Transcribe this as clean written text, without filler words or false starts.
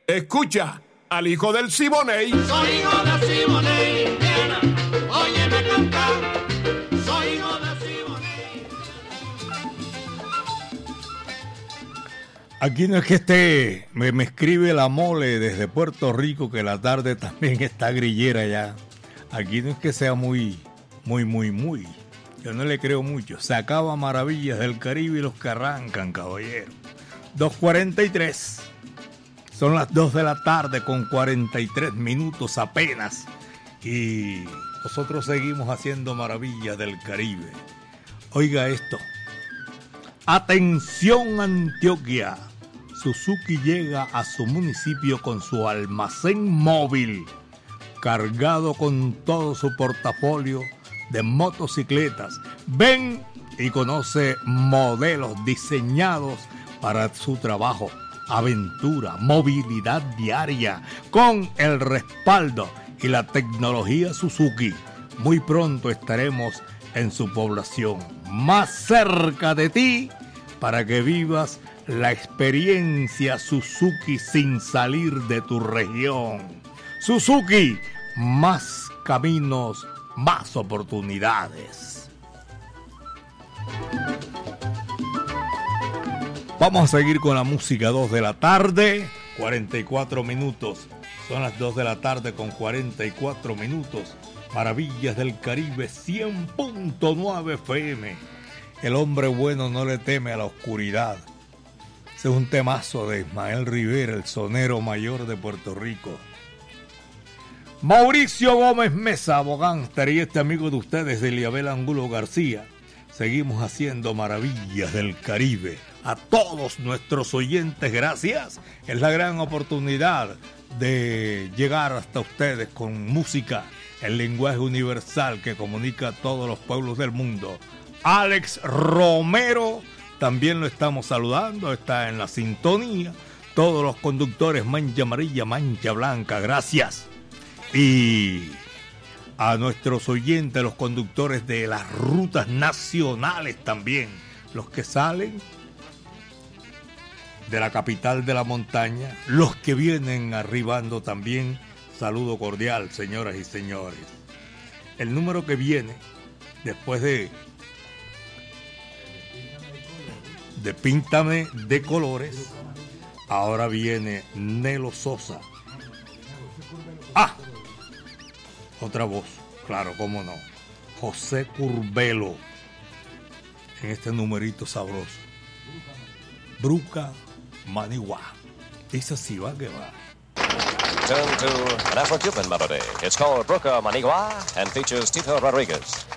Escucha al hijo del Siboney. Soy hijo de Siboney, Indiana, óyeme cantar. Soy hijo de Siboney. Aquí no es que esté, me escribe la Mole desde Puerto Rico que la tarde también está grillera ya. Aquí no es que sea muy. Yo no le creo mucho. Se acaba Maravillas del Caribe y los que arrancan, caballero. 2:43. Son las 2 de la tarde con 43 minutos apenas. Y nosotros seguimos haciendo Maravillas del Caribe. Oiga esto. Atención Antioquia. Suzuki llega a su municipio con su almacén móvil, cargado con todo su portafolio de motocicletas. Ven y conoce modelos diseñados para su trabajo, aventura, movilidad diaria, con el respaldo y la tecnología Suzuki. Muy pronto estaremos en su población, más cerca de ti, para que vivas la experiencia Suzuki sin salir de tu región. Suzuki, más caminos, más oportunidades. Vamos a seguir con la música. 2 de la tarde, 44 minutos. Son las 2 de la tarde con 44 minutos. Maravillas del Caribe, 100.9 FM. El hombre bueno no le teme a la oscuridad. Ese es un temazo de Ismael Rivera, el sonero mayor de Puerto Rico. Mauricio Gómez Mesa, abogánster, y este amigo de ustedes, Eliabel Angulo García. Seguimos haciendo Maravillas del Caribe. A todos nuestros oyentes, gracias. Es la gran oportunidad de llegar hasta ustedes con música, el lenguaje universal que comunica a todos los pueblos del mundo. Alex Romero, también lo estamos saludando, está en la sintonía. Todos los conductores, mancha amarilla, mancha blanca, gracias. Y a nuestros oyentes, los conductores de las rutas nacionales también, los que salen de la capital de la montaña, los que vienen arribando también, saludo cordial, señoras y señores. El número que viene después de Píntame de Colores, ahora viene Nelo Sosa. Otra voz, claro, cómo no, José Curbelo, en este numerito sabroso. Bruca Manigua. Dice así, va que va. Turn to an Afro-Cuban melody. It's called Bruca Manigua and features Tito Rodriguez.